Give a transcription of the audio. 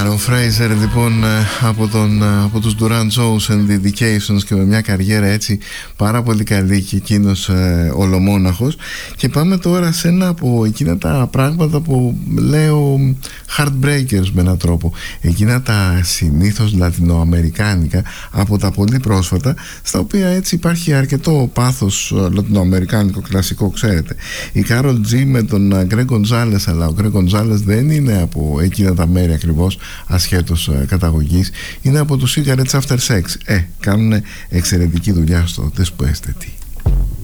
Ο Φρέιζερ λοιπόν από τους Duran Jones and the Indications και με μια καριέρα έτσι πάρα πολύ καλή και εκείνος ολομόναχος. Και πάμε τώρα σε ένα από εκείνα τα πράγματα που λέω heartbreakers με έναν τρόπο, εκείνα τα συνήθως λατινοαμερικάνικα από τα πολύ πρόσφατα, στα οποία έτσι υπάρχει αρκετό πάθος λατινοαμερικάνικο κλασικό, ξέρετε. Η Karol G με τον Greg Gonzalez, αλλά ο Greg Gonzalez δεν είναι από εκείνα τα μέρη ακριβώς, ασχέτως καταγωγής, είναι από τους Cigarettes After Sex. Κάνουν εξαιρετική δουλειά στο Después de Ti.